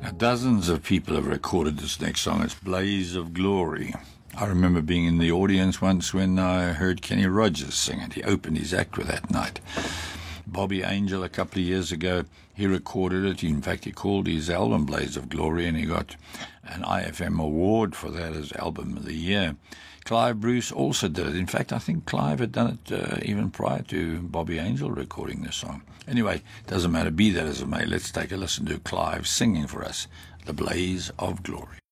Dozens of people have recorded this next song. It's Blaze of Glory. I remember being in the audience once when I heard Kenny Rogers sing it. He opened his act with that night. Bobby Angel, a couple of years ago, he recorded it. In fact, he called his album Blaze of Glory, and he got an IFM award for that as Album of the Year. Clive Bruce also did it. In fact, I think Clive had done it even prior to Bobby Angel recording the song. Anyway, doesn't matter, be that as it may. Let's take a listen to Clive singing for us, The Blaze of Glory.